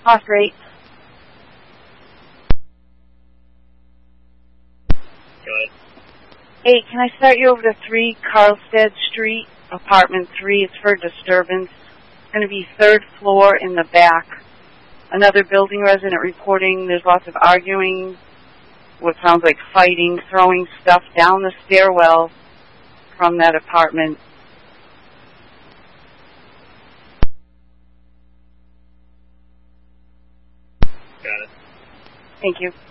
Cost rate. Go ahead. Hey, can I start you over to 3 Carlstead Street, apartment 3? It's for disturbance. It's going to be 3rd floor in the back. Another building resident reporting there's lots of arguing, what sounds like fighting, throwing stuff down the stairwell from that apartment. Got it. Thank you.